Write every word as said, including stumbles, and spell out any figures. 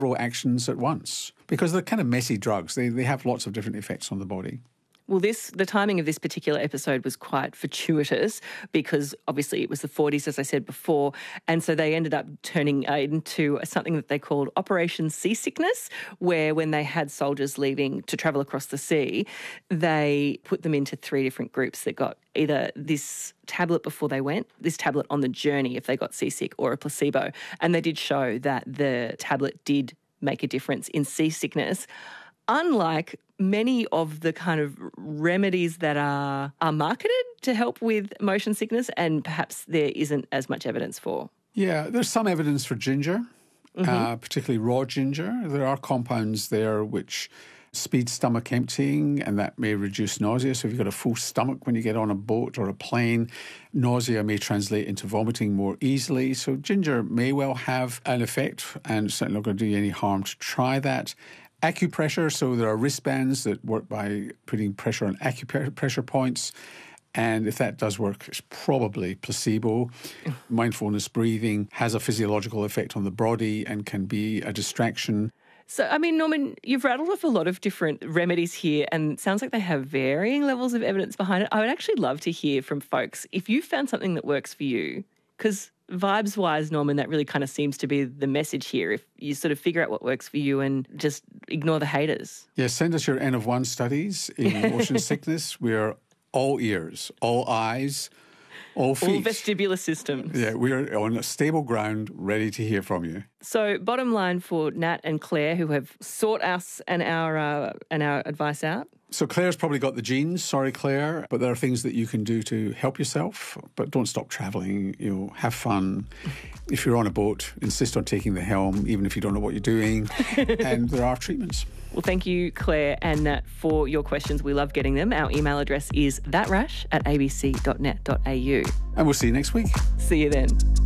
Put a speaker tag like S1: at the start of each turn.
S1: several actions at once because they're kind of messy drugs. They, they have lots of different effects on the body.
S2: Well, this the timing of this particular episode was quite fortuitous because obviously it was the forties, as I said before, and so they ended up turning into something that they called Operation Seasickness, where when they had soldiers leaving to travel across the sea, they put them into three different groups that got either this tablet before they went, this tablet on the journey if they got seasick, or a placebo. And they did show that the tablet did make a difference in seasickness, unlike many of the kind of remedies that are, are marketed to help with motion sickness and perhaps there isn't as much evidence for.
S1: Yeah, there's some evidence for ginger, mm-hmm. uh, particularly raw ginger. There are compounds there which speed stomach emptying, and that may reduce nausea. So if you've got a full stomach when you get on a boat or a plane, nausea may translate into vomiting more easily. So ginger may well have an effect, and it's certainly not going to do you any harm to try that. Acupressure, so there are wristbands that work by putting pressure on acupressure points. And if that does work, it's probably placebo. Mindfulness breathing has a physiological effect on the body and can be a distraction.
S2: So, I mean, Norman, you've rattled off a lot of different remedies here and it sounds like they have varying levels of evidence behind it. I would actually love to hear from folks if you found something that works for you, because vibes-wise, Norman, that really kind of seems to be the message here. If you sort of figure out what works for you and just ignore the haters.
S1: Yeah, send us your N of one studies in motion sickness. We're all ears, all eyes, all feet.
S2: All vestibular systems.
S1: Yeah, we're on stable ground, ready to hear from you.
S2: So bottom line for Nat and Claire, who have sought us and our, uh, and our advice out.
S1: So Claire's probably got the genes, sorry Claire, but there are things that you can do to help yourself, but don't stop travelling, you know, have fun. If you're on a boat, insist on taking the helm, even if you don't know what you're doing, and there are treatments.
S2: Well, thank you, Claire and Nat, for your questions. We love getting them. Our email address is thatrash at abc dot net dot a u.
S1: And we'll see you next week.
S2: See you then.